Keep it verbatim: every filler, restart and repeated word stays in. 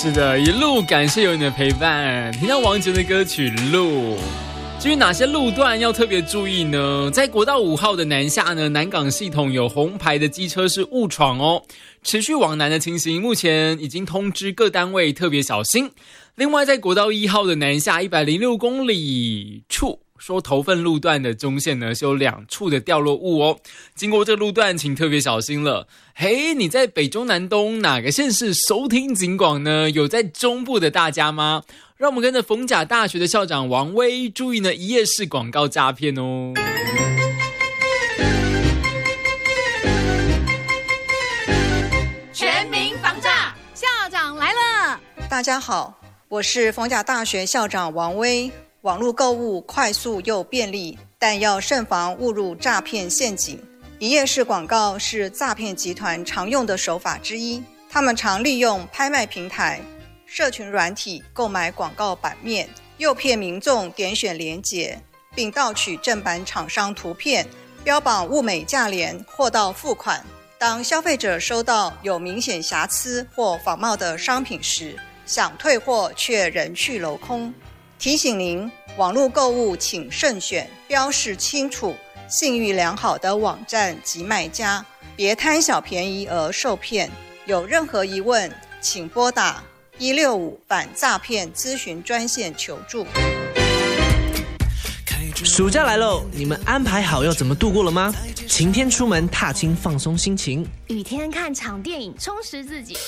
是的，一路感谢有你的陪伴。听到王杰的歌曲《路》，至于哪些路段要特别注意呢？在国道五号的南下呢，南港系统有红牌的机车是误闯哦，持续往南的情形，目前已经通知各单位特别小心。另外，在国道一号的南下一百零六公里处，说头份路段的中线呢是有两处的掉落物哦，经过这路段请特别小心了。嘿，你在北中南东哪个县市收听警广呢？有在中部的大家吗？让我们跟着逢甲大学的校长王威注意呢一页式广告诈骗哦。 全民防诈，校长来了。 大家好，我是逢甲大学校长王威。网络购物快速又便利，但要慎防误入诈骗陷阱。一页式广告是诈骗集团常用的手法之一，他们常利用拍卖平台、社群软体购买广告版面，诱骗民众点选连结，并盗取正版厂商图片，标榜物美价廉，货到付款。当消费者收到有明显瑕疵或仿冒的商品时，想退货却人去楼空。提醒您，网络购物请慎选标示清楚、信誉良好的网站及卖家，别贪小便宜而受骗。有任何疑问，请拨打一六五反诈骗咨询专线求助。 暑假来喽，你们安排好要怎么度过了吗？晴天出门踏青放松心情， 雨天看场电影充实自己。